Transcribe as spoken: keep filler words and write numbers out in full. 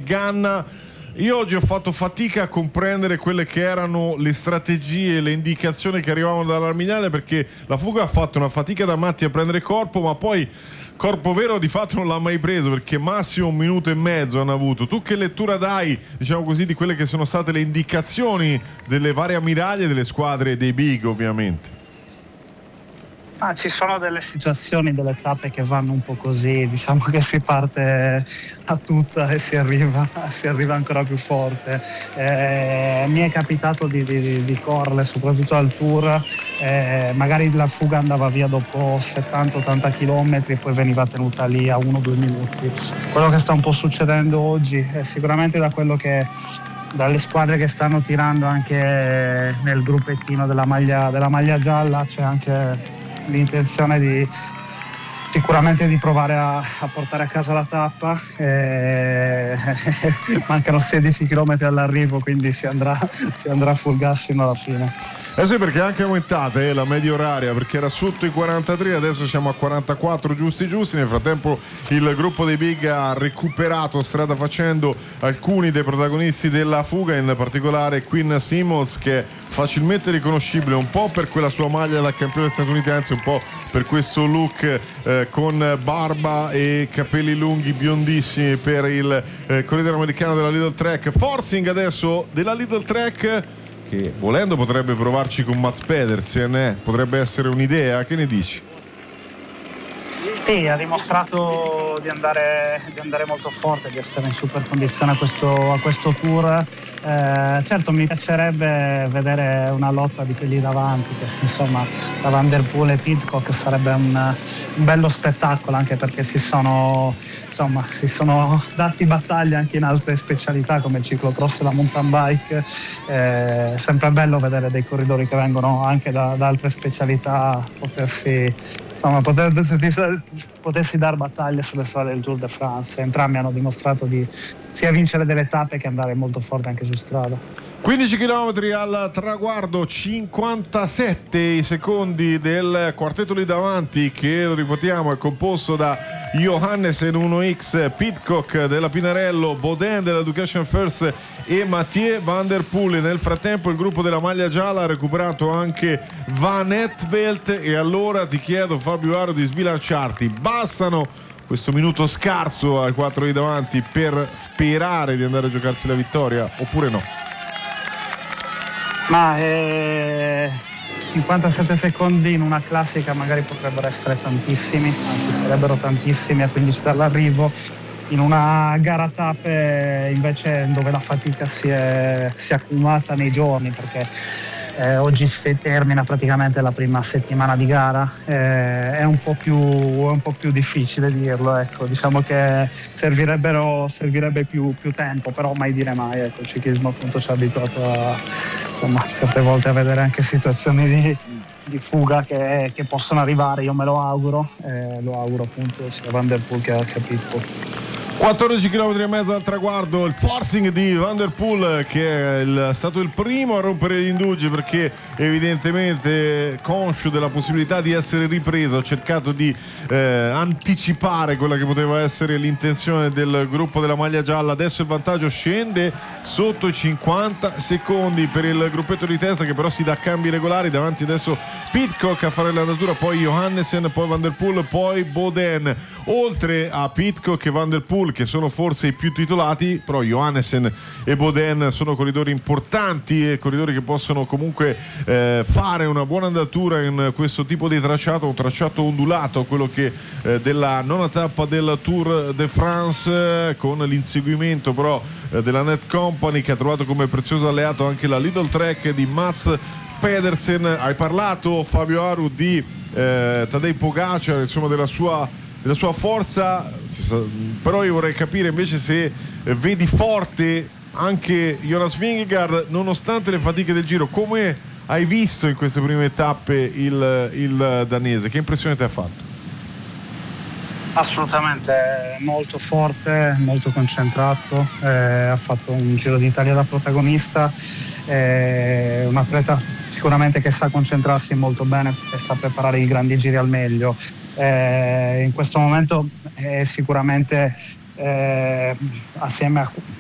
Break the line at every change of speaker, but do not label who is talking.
Ganna. Io oggi ho fatto fatica a comprendere quelle che erano le strategie, le indicazioni che arrivavano dall'Armignale, perché la fuga ha fatto una fatica da matti a prendere corpo, ma poi corpo vero di fatto non l'ha mai preso, perché massimo un minuto e mezzo hanno avuto. Tu che lettura dai, diciamo così, di quelle che sono state le indicazioni delle varie ammiraglie delle squadre dei big, ovviamente?
Ah, ci sono delle situazioni, delle tappe che vanno un po' così, diciamo che si parte a tutta e si arriva, si arriva ancora più forte. Eh, mi è capitato di, di, di correre soprattutto al Tour, eh, magari la fuga andava via dopo settanta ottanta chilometri e poi veniva tenuta lì a uno due minuti. Quello che sta un po' succedendo oggi è sicuramente da quello che dalle squadre che stanno tirando anche nel gruppettino della maglia, della maglia gialla c'è anche l'intenzione di sicuramente di provare a, a portare a casa la tappa. Eh, mancano sedici chilometri all'arrivo, quindi si andrà, si andrà full gas fino alla fine.
Eh sì, perché è anche aumentata eh, la media oraria, perché era sotto i quarantatré, adesso siamo a quarantaquattro giusti giusti. Nel frattempo il gruppo dei big ha recuperato strada facendo alcuni dei protagonisti della fuga, in particolare Quinn Simmons, che è facilmente riconoscibile un po' per quella sua maglia da campione statunitense, un po' per questo look eh, con barba e capelli lunghi biondissimi per il eh, corridore americano della Lidl Trek. Forcing adesso della Lidl Trek, che volendo potrebbe provarci con Mats Pedersen, eh? potrebbe essere un'idea, che ne dici?
Sì, ha dimostrato di andare, di andare molto forte, di essere in super condizione a questo, a questo tour. Eh, certo mi piacerebbe vedere una lotta di quelli davanti, che insomma da Van der Poel e Pidcock sarebbe un, un bello spettacolo, anche perché si sono, insomma, si sono dati battaglia anche in altre specialità come il ciclocross e la mountain bike. Eh, è sempre bello vedere dei corridori che vengono anche da, da altre specialità potersi, insomma, potersi, potersi dar battaglia sulle strade del Tour de France. Entrambi hanno dimostrato di sia vincere delle tappe che andare molto forte anche su strada.
quindici chilometri al traguardo, cinquantasette i secondi del quartetto lì davanti, che lo ripetiamo è composto da Johannesen uno X, Pidcock della Pinarello, Baudin dell'Education First e Mathieu Van der Poel. Nel frattempo il gruppo della maglia gialla ha recuperato anche Van Etvelt, e allora ti chiedo, Fabio Aro, di sbilanciarti. Bastano questo minuto scarso ai quattro lì davanti per sperare di andare a giocarsi la vittoria, oppure no?
Ma eh, cinquantasette secondi in una classica magari potrebbero essere tantissimi, anzi sarebbero tantissimi a quindici dall'arrivo. In una gara tappe invece, dove la fatica si è, si è accumulata nei giorni, perché eh, oggi si termina praticamente la prima settimana di gara, eh, è un po' più, è un po' più difficile dirlo, ecco. Diciamo che servirebbero, servirebbe più, più tempo, però mai dire mai, ecco. Il ciclismo appunto ci ha abituato a, insomma, certe volte a vedere anche situazioni di, di fuga che, che possono arrivare. Io me lo auguro, eh, lo auguro appunto sia a Van der Poel che a Pidcock.
quattordici chilometri e mezzo al traguardo, il forcing di Van der Poel, che è il, stato il primo a rompere gli indugi, perché evidentemente conscio della possibilità di essere ripreso ha cercato di eh, anticipare quella che poteva essere l'intenzione del gruppo della maglia gialla. Adesso il vantaggio scende sotto i cinquanta secondi per il gruppetto di testa, che però si dà cambi regolari. Davanti adesso Pidcock a fare l'andatura, poi Johannesen, poi Van der Poel, poi Baudin. Oltre a Pidcock e Van der Poel, che sono forse i più titolati, però Johannesen e Baudin sono corridori importanti e corridori che possono comunque eh, fare una buona andatura in questo tipo di tracciato, un tracciato ondulato, quello che eh, della nona tappa del Tour de France, eh, con l'inseguimento però eh, della Net Company, che ha trovato come prezioso alleato anche la Lidl Trek di Mats Pedersen. Hai parlato, Fabio Aru, di eh, Tadej Pogacar, insomma della sua della sua forza, però io vorrei capire invece se vedi forte anche Jonas Vingegaard nonostante le fatiche del Giro. Come hai visto in queste prime tappe il, il danese? Che impressione ti ha fatto?
Assolutamente, molto forte, molto concentrato, eh, ha fatto un Giro d'Italia da protagonista, eh, un atleta sicuramente che sa concentrarsi molto bene e sa preparare i grandi giri al meglio. Eh, in questo momento è sicuramente eh, assieme a